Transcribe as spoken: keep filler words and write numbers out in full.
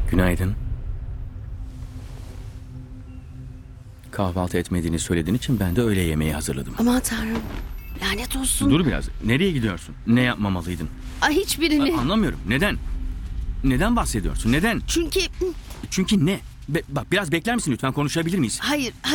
Günaydın. Kahvaltı etmediğini söylediğin için ben de öğle yemeği hazırladım. Aman tanrım. Lanet olsun. Dur biraz. Nereye gidiyorsun? Ne yapmamalıydın? Ay hiçbirini. A- anlamıyorum. Neden? Neden bahsediyorsun? Neden? Çünkü Çünkü ne? Be- bak biraz bekler misin lütfen, konuşabilir miyiz? hayır